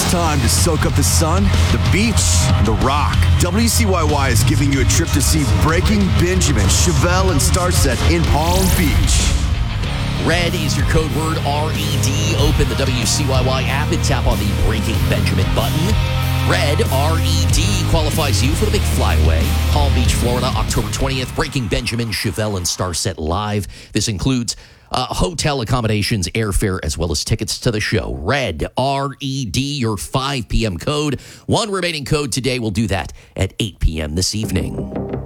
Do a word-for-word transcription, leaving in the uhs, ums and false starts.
time to soak up the sun, the beach, and the rock. W C Y Y is giving you a trip to see Breaking Benjamin, Chevelle, and Starset in Palm Beach. RED is your code word, R E D. Open the W C Y Y app and tap on the Breaking Benjamin button. RED, R E D, qualifies you for the big flyaway. Palm Beach, Florida, October twentieth. Breaking Benjamin, Chevelle, and Starset live. This includes uh, hotel accommodations, airfare, as well as tickets to the show. RED, R E D, your five p.m. code. One remaining code today. We'll do that at eight p.m. this evening.